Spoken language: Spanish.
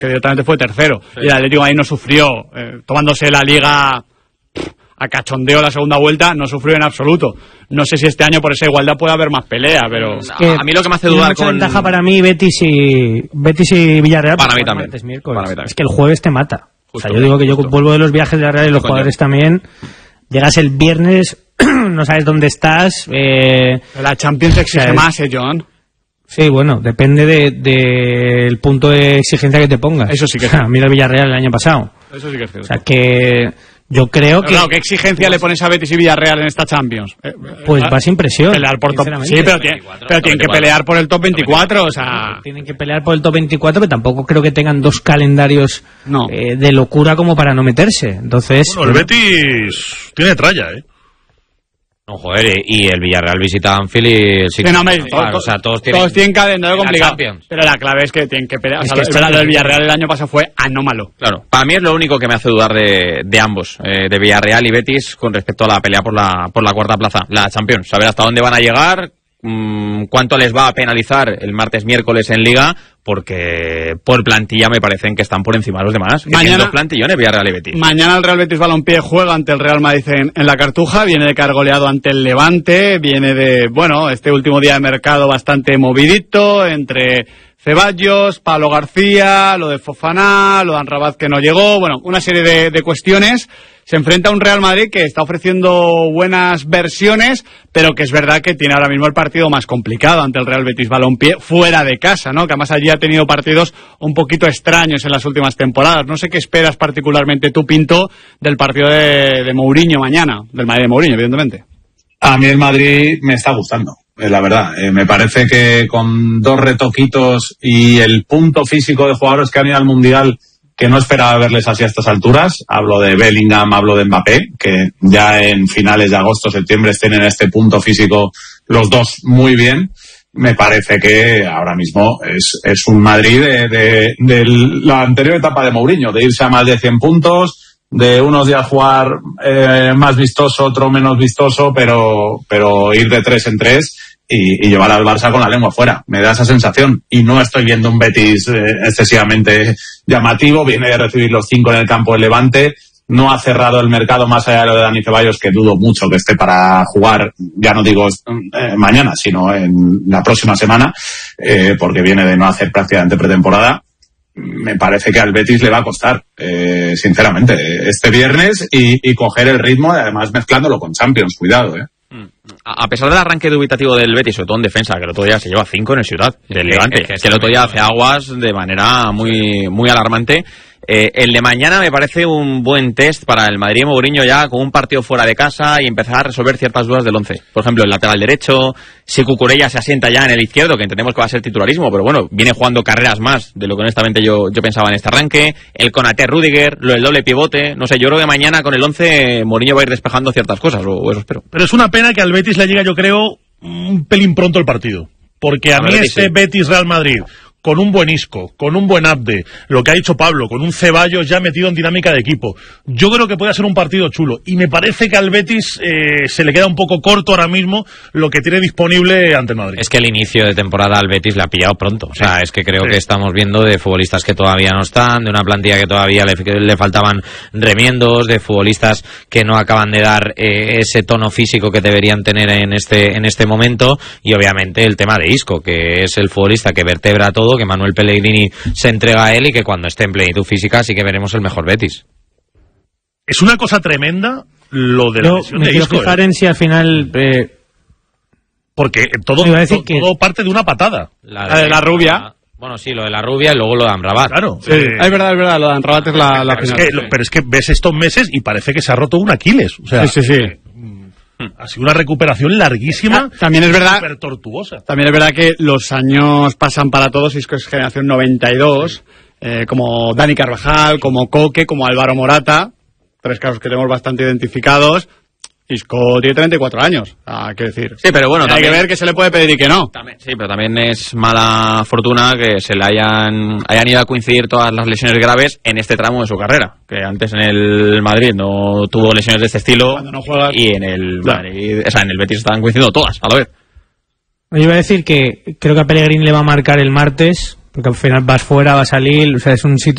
que directamente fue tercero. Sí. Y el Atlético de Madrid no sufrió, tomándose la Liga a cachondeo la segunda vuelta, no sufrió en absoluto. No sé si este año por esa igualdad puede haber más pelea, pero es que a mí lo que me hace dudar con ventaja para mí Betis y Villarreal. Para mí también. Es que el jueves te mata. Justo, o sea, yo digo que yo vuelvo de los viajes de la Real y los jugadores también. Llegas el viernes, no sabes dónde estás. La Champions exige más, John. Sí, bueno, depende del punto de exigencia que te pongas. Eso sí que es cierto. Mira el Villarreal el año pasado. Eso sí que es cierto. O sea que yo creo que... Claro, ¿qué exigencia le pones a Betis y Villarreal en esta Champions? Pues va sin presión. Pelear por top... Sí, pero tienen que pelear por el top 24, o sea... Tienen que pelear por el top 24, pero tampoco creo que tengan dos calendarios de locura como para no meterse. Entonces... Bueno, el Betis tiene tralla, ¿eh? No, joder, y el Villarreal visita Anfield y el City. Todos tienen calendario complicado. Pero la clave es que tienen que pelear. El del Villarreal el año pasado fue anómalo. Claro, para mí es lo único que me hace dudar de ambos, de Villarreal y Betis, con respecto a la pelea por la cuarta plaza, la Champions. Saber hasta dónde van a llegar, cuánto les va a penalizar el martes, miércoles en Liga, porque por plantilla me parecen que están por encima de los demás. Mañana, dos plantillones, Villarreal y Betis. Mañana el Real Betis Balompié juega ante el Real Madrid en la Cartuja, viene de caer goleado ante el Levante, viene de, este último día de mercado bastante movidito, entre Ceballos, Pablo García, lo de Fofana, lo de Amrabat que no llegó, una serie de cuestiones. Se enfrenta a un Real Madrid que está ofreciendo buenas versiones, pero que es verdad que tiene ahora mismo el partido más complicado ante el Real Betis Balompié fuera de casa, ¿no? Que además allí ha tenido partidos un poquito extraños en las últimas temporadas. No sé qué esperas particularmente tú, Pinto, del partido de Mourinho mañana, del Madrid de Mourinho, evidentemente. A mí el Madrid me está gustando, la verdad. Me parece que con dos retoquitos y el punto físico de jugadores que han ido al Mundial, que no esperaba verles así a estas alturas, hablo de Bellingham, hablo de Mbappé, que ya en finales de agosto, septiembre estén en este punto físico los dos muy bien. Me parece que ahora mismo es un Madrid de la anterior etapa de Mourinho, de irse a más de 100 puntos, de unos días jugar más vistoso, otro menos vistoso, pero ir de 3 en 3 y llevar al Barça con la lengua fuera. Me da esa sensación. Y no estoy viendo un Betis excesivamente llamativo. Viene de recibir los 5 en el campo del Levante. No ha cerrado el mercado más allá de lo de Dani Ceballos, que dudo mucho que esté para jugar, ya no digo mañana, sino en la próxima semana, porque viene de no hacer prácticamente pretemporada. Me parece que al Betis le va a costar, sinceramente, este viernes y coger el ritmo, y además mezclándolo con Champions. Cuidado, A pesar del arranque dubitativo del Betis, sobre todo en defensa, que el otro día se lleva 5 en el Ciudad, del Levante, que el otro día hace aguas de manera muy, muy alarmante. El de mañana me parece un buen test para el Madrid Mourinho, ya con un partido fuera de casa y empezar a resolver ciertas dudas del 11. Por ejemplo, el lateral derecho, si Cucurella se asienta ya en el izquierdo, que entendemos que va a ser titularismo, pero viene jugando carreras más de lo que honestamente yo pensaba en este arranque. El Konaté Rudiger, lo del doble pivote, no sé, yo creo que mañana con el 11 Mourinho va a ir despejando ciertas cosas, o eso espero. Pero es una pena que al Betis le llega, yo creo, un pelín pronto el partido, porque a mí Betis Real Madrid, con un buen Isco, con un buen Abde, lo que ha dicho Pablo, con un Ceballos ya metido en dinámica de equipo, yo creo que puede ser un partido chulo, y me parece que al Betis se le queda un poco corto ahora mismo lo que tiene disponible ante el Madrid. Es que el inicio de temporada al Betis le ha pillado pronto, o sea, es que creo que estamos viendo de futbolistas que todavía no están, de una plantilla que todavía le faltaban remiendos, de futbolistas que no acaban de dar ese tono físico que deberían tener en este momento, y obviamente el tema de Isco, que es el futbolista que vertebra todo, que Manuel Pellegrini se entrega a él y que cuando esté en plenitud física sí que veremos el mejor Betis. Es una cosa tremenda lo de la lesión de Isco. Me quiero fijar en si al final... porque todo parte de una patada. La de la rubia. Bueno, sí, lo de la rubia y luego lo de Amrabat. Claro. Sí. Es verdad, lo de Amrabat es la final. Pero es que ves estos meses y parece que se ha roto un Aquiles. O sea, sí. Ha sido una recuperación larguísima. También es verdad. Súper tortuosa. También es verdad que los años pasan para todos. Isco es generación 92. Como Dani Carvajal, como Coque, como Álvaro Morata. 3 casos que tenemos bastante identificados. Isco tiene 34 años, quiero decir. Sí, pero bueno, hay que ver qué se le puede pedir y qué no. Sí, pero también es mala fortuna que se le hayan ido a coincidir todas las lesiones graves en este tramo de su carrera. Que antes en el Madrid no tuvo lesiones de este estilo. Cuando no juegas. Y en el Madrid, en el Betis estaban coincidiendo todas, a la vez. Yo iba a decir que creo que a Pellegrini le va a marcar el martes, porque al final vas fuera, va a salir, o sea, es un sitio